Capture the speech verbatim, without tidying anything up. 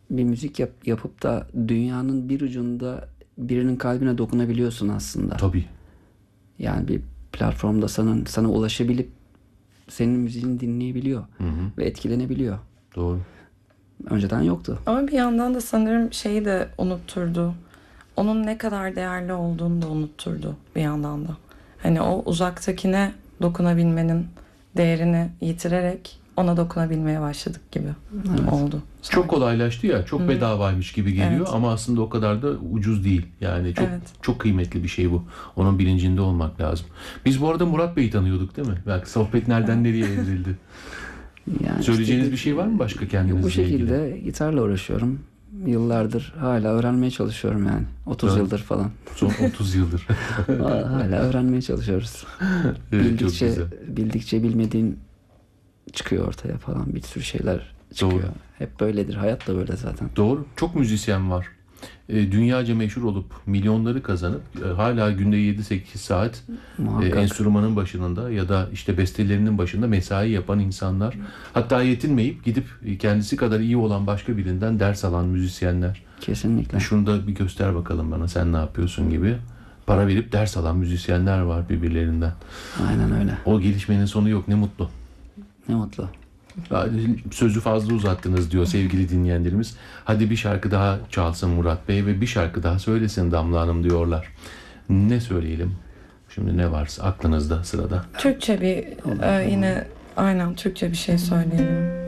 bir müzik yap, yapıp da dünyanın bir ucunda birinin kalbine dokunabiliyorsun aslında. Tabii. Yani bir platformda sana, sana ulaşabilip senin müziğini dinleyebiliyor. Hı hı. Ve etkilenebiliyor. Doğru. Önceden yoktu. Ama bir yandan da sanırım şeyi de unutturdu. Onun ne kadar değerli olduğunu da unutturdu bir yandan da. Hani o uzaktakine dokunabilmenin değerini yitirerek ona dokunabilmeye başladık gibi Evet. oldu. Çok kolaylaştı ya, çok Hı. bedavaymış gibi geliyor Evet. ama aslında o kadar da ucuz değil. Yani çok Evet. çok kıymetli bir şey bu. Onun bilincinde olmak lazım. Biz bu arada Murat Bey'i tanıyorduk değil mi? Belki sohbet nereden nereye evrildi. Yani Söyleyeceğiniz işte- bir şey var mı başka kendinizle Bu ilgili? şekilde gitarla uğraşıyorum. Yıllardır hala öğrenmeye çalışıyorum yani. otuz Evet. yıldır falan. Son otuz yıldır. Hala öğrenmeye çalışıyoruz. Evet, çok Bildikçe güzel. bildikçe bilmediğin çıkıyor ortaya falan. Bir sürü şeyler çıkıyor. Doğru. Hep böyledir. Hayat da böyle zaten. Doğru. Çok müzisyen var. E, dünyaca meşhur olup milyonları kazanıp e, hala günde yedi sekiz saat e, Muhakkak. enstrümanın başında ya da işte bestelerinin başında mesai yapan insanlar. Hatta yetinmeyip gidip e, kendisi kadar iyi olan başka birinden ders alan müzisyenler. Kesinlikle. Şunu da bir göster bakalım bana, sen ne yapıyorsun gibi. Para verip ders alan müzisyenler var birbirlerinden. Aynen öyle. O gelişmenin sonu yok, ne mutlu. Ne mutlu. Sözü fazla uzattınız diyor sevgili dinleyenlerimiz. Hadi bir şarkı daha çalsın Murat Bey ve bir şarkı daha söylesin Damla Hanım diyorlar. Ne söyleyelim? Şimdi ne varsa aklınızda, sırada. Türkçe bir e, yine aynen Türkçe bir şey söyleyelim.